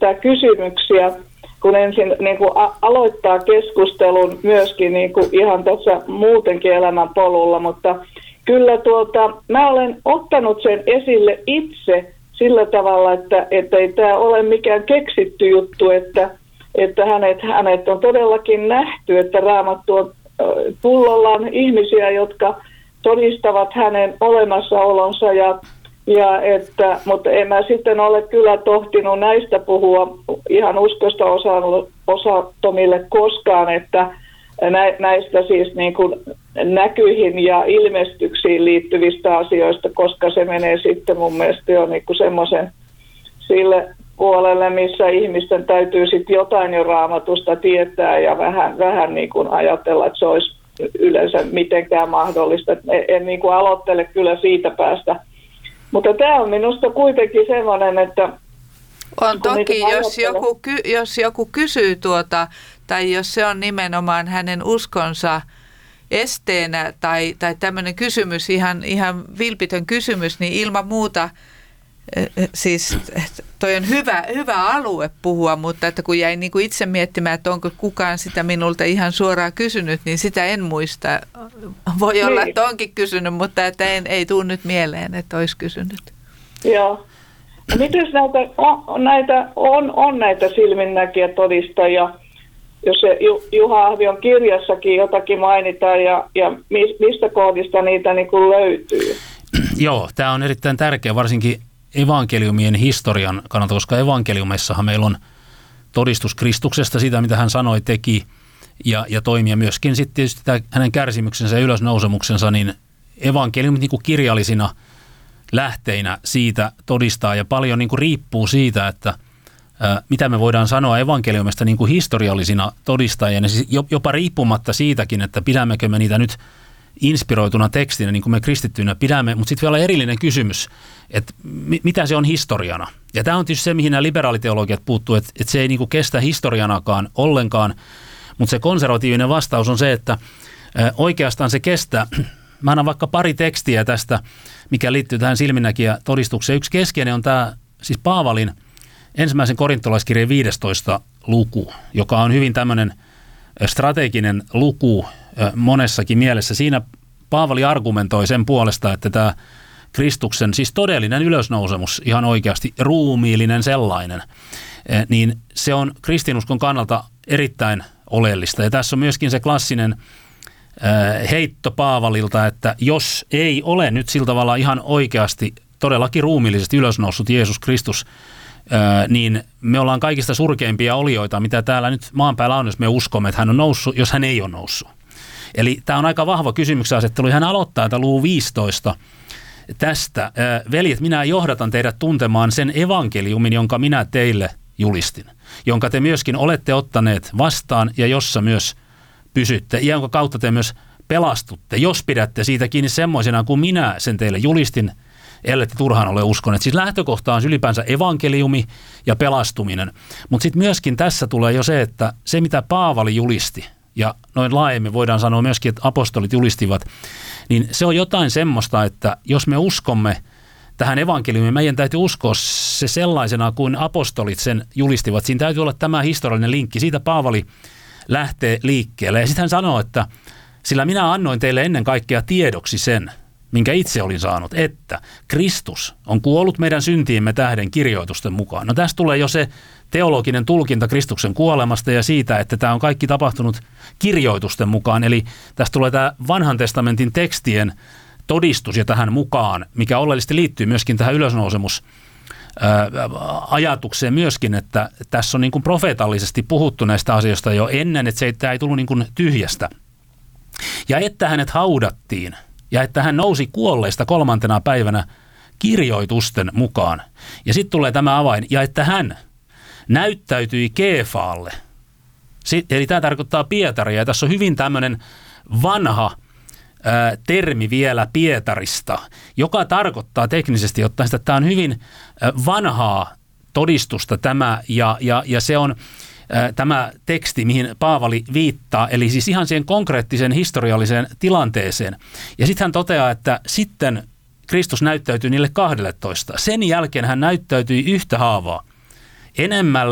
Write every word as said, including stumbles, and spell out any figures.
esittää kysymyksiä, kun ensin niin kuin a- aloittaa keskustelun myöskin niin kuin ihan tässä muutenkin elämän polulla, mutta kyllä tuota, mä olen ottanut sen esille itse sillä tavalla, että, että ei tämä ole mikään keksitty juttu, että, että hänet, hänet on todellakin nähty, että Raamattu on pullollaan ihmisiä, jotka todistavat hänen olemassaolonsa, ja, ja että, mutta en mä sitten ole kyllä tohtinut näistä puhua ihan uskosta osattomille koskaan, että näistä siis niin kuin näkyihin ja ilmestyksiin liittyvistä asioista, koska se menee sitten mun mielestä jo niin kuin semmoisen sille puolelle, missä ihmisten täytyy sitten jotain jo Raamatusta tietää ja vähän, vähän niin kuin ajatella, että se olisi yleensä mitenkään mahdollista. En, en niin kuin aloittele kyllä siitä päästä. Mutta tämä on minusta kuitenkin semmoinen, että on toki, jos joku, jos joku kysyy tuota, tai jos se on nimenomaan hänen uskonsa esteenä, tai, tai tämmöinen kysymys, ihan, ihan vilpitön kysymys, niin ilman muuta, siis toi on hyvä, hyvä alue puhua, mutta että kun jäin niin kuin itse miettimään, että onko kukaan sitä minulta ihan suoraan kysynyt, niin sitä en muista. Voi niin olla, että onkin kysynyt, mutta että en, ei tule nyt mieleen, että olisi kysynyt. Joo. Miten näitä, on, näitä, on, on näitä silminnäkijätodistajia, jos se Juha Ahvion kirjassakin jotakin mainitaan, ja, ja mistä kohdista niitä niin kuin löytyy? Joo, tämä on erittäin tärkeä, varsinkin evankeliumien historian kannalta, koska evankeliumeissahan meillä on todistus Kristuksesta, sitä mitä hän sanoi, teki ja, ja toimia myöskin sitten tietysti tämä hänen kärsimyksensä ja ylösnousemuksensa, niin evankeliumit niin kuin kirjallisina lähteinä siitä todistaa, ja paljon niin kuin riippuu siitä, että ää, mitä me voidaan sanoa evankeliumista niin kuin historiallisina todistajina, siis jopa riippumatta siitäkin, että pidämmekö me niitä nyt inspiroituna tekstinä, niin kuin me kristittyinä pidämme, mutta sitten vielä erillinen kysymys, että m- mitä se on historiana. Ja tämä on tietysti se, mihin nämä liberaaliteologiat puuttuu, että, että se ei niin kuin kestä historianakaan ollenkaan, mutta se konservatiivinen vastaus on se, että ää, oikeastaan se kestää. Mä annan vaikka pari tekstiä tästä, mikä liittyy tähän silminnäkijätodistukseen. Yksi keskeinen on tämä siis Paavalin ensimmäisen korintolaiskirjeen viidestoista luku, joka on hyvin tämmöinen strateginen luku monessakin mielessä. Siinä Paavali argumentoi sen puolesta, että tämä Kristuksen, siis todellinen ylösnousemus, ihan oikeasti ruumiillinen sellainen, niin se on kristinuskon kannalta erittäin oleellista. Ja tässä on myöskin se klassinen heitto Paavalilta, että jos ei ole nyt sillä tavalla ihan oikeasti todellakin ruumiillisesti ylösnoussut Jeesus Kristus, niin me ollaan kaikista surkeimpia olioita, mitä täällä nyt maan päällä on, jos me uskomme, että hän on noussut, jos hän ei ole noussut. Eli tämä on aika vahva kysymyksen asettelu. Hän aloittaa tätä luvun viisitoista tästä. Veljet, minä johdatan teidät tuntemaan sen evankeliumin, jonka minä teille julistin, jonka te myöskin olette ottaneet vastaan ja jossa myös pysytte, ja jonka kautta te myös pelastutte, jos pidätte siitä kiinni semmoisena kuin minä sen teille julistin, ellette turhaan ole uskoneet. Siis lähtökohta on ylipäänsä evankeliumi ja pelastuminen. Mutta sitten myöskin tässä tulee jo se, että se mitä Paavali julisti, ja noin laajemmin voidaan sanoa myöskin, että apostolit julistivat, niin se on jotain semmoista, että jos me uskomme tähän evankeliumiin, meidän täytyy uskoa se sellaisena kuin apostolit sen julistivat. Siinä täytyy olla tämä historiallinen linkki. Siitä Paavali lähtee liikkeelle. Ja sitten hän sanoo, että sillä minä annoin teille ennen kaikkea tiedoksi sen, minkä itse olin saanut, että Kristus on kuollut meidän syntiimme tähden kirjoitusten mukaan. No tästä tulee jo se teologinen tulkinta Kristuksen kuolemasta ja siitä, että tämä on kaikki tapahtunut kirjoitusten mukaan. Eli tästä tulee tämä vanhan testamentin tekstien todistus ja tähän mukaan, mikä oleellisesti liittyy myöskin tähän ylösnousemus ajatukseen myöskin, että tässä on niin kuin profeetallisesti puhuttu näistä asioista jo ennen, että se ei, tämä ei tullut niin kuin tyhjästä. Ja että hänet haudattiin ja että hän nousi kuolleista kolmantena päivänä kirjoitusten mukaan. Ja sitten tulee tämä avain, ja että hän näyttäytyi Keefaalle. Eli tämä tarkoittaa Pietaria, ja tässä on hyvin tämmöinen vanha ää, termi vielä Pietarista, joka tarkoittaa teknisesti ottaen sitä, että tämä on hyvin ää, vanhaa todistusta tämä, ja, ja, ja se on ää, tämä teksti, mihin Paavali viittaa, eli siis ihan siihen konkreettiseen historialliseen tilanteeseen. Ja sitten hän toteaa, että sitten Kristus näyttäytyi niille kahdelletoista. Sen jälkeen hän näyttäytyi yhtä haavaa enemmälle